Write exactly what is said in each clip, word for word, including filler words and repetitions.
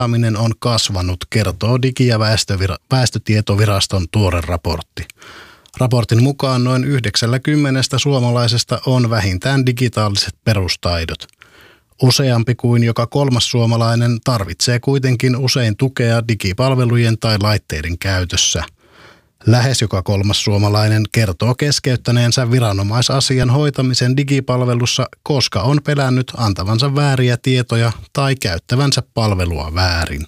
on kasvanut, kertoo Digi- ja väestövira- väestötietoviraston tuore raportti. Raportin mukaan noin yhdeksänkymmentä suomalaisesta on vähintään digitaaliset perustaidot. Useampi kuin joka kolmas suomalainen tarvitsee kuitenkin usein tukea digipalvelujen tai laitteiden käytössä. Lähes joka kolmas suomalainen kertoo keskeyttäneensä viranomaisasian hoitamisen digipalvelussa, koska on pelännyt antavansa vääriä tietoja tai käyttävänsä palvelua väärin.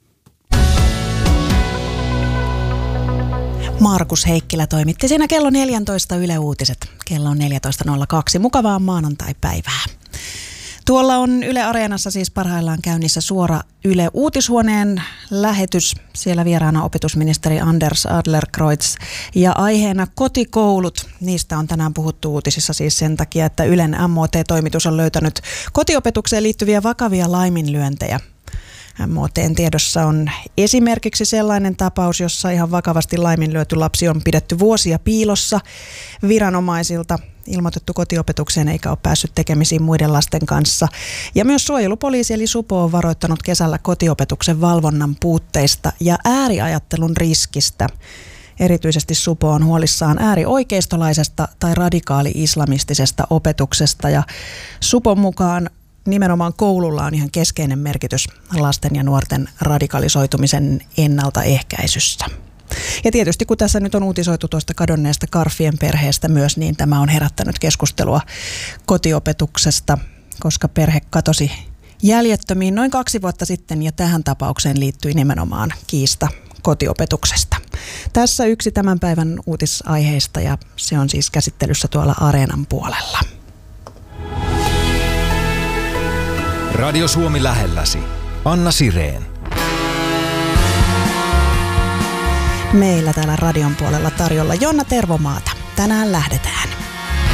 Markus Heikkilä toimitti siinä kello neljätoista Yle Uutiset. Kello on neljätoista nolla kaksi. Mukavaa maanantai-päivää. Tuolla on Yle Areenassa siis parhaillaan käynnissä suora Yle Uutishuoneen lähetys. Siellä vieraana opetusministeri Anders Adlercreutz ja aiheena kotikoulut. Niistä on tänään puhuttu uutisissa siis sen takia, että Ylen M O T-toimitus on löytänyt kotiopetukseen liittyviä vakavia laiminlyöntejä. M O T:n tiedossa on esimerkiksi sellainen tapaus, jossa ihan vakavasti laiminlyöty lapsi on pidetty vuosia piilossa viranomaisilta, ilmoitettu kotiopetukseen eikä ole päässyt tekemisiin muiden lasten kanssa. Ja myös suojelupoliisi eli Supo on varoittanut kesällä kotiopetuksen valvonnan puutteista ja ääriajattelun riskistä. Erityisesti Supo on huolissaan äärioikeistolaisesta tai radikaali-islamistisesta opetuksesta ja Supon mukaan nimenomaan koululla on ihan keskeinen merkitys lasten ja nuorten radikalisoitumisen ennaltaehkäisyssä. Ja tietysti kun tässä nyt on uutisoitu tuosta kadonneesta Karfien perheestä myös, niin tämä on herättänyt keskustelua kotiopetuksesta, koska perhe katosi jäljettömiin noin kaksi vuotta sitten ja tähän tapaukseen liittyi nimenomaan kiista kotiopetuksesta. Tässä yksi tämän päivän uutisaiheista ja se on siis käsittelyssä tuolla Areenan puolella. Radio Suomi lähelläsi. Anna Sireen. Meillä täällä radion puolella tarjolla Jonna Tervomaata. Tänään lähdetään.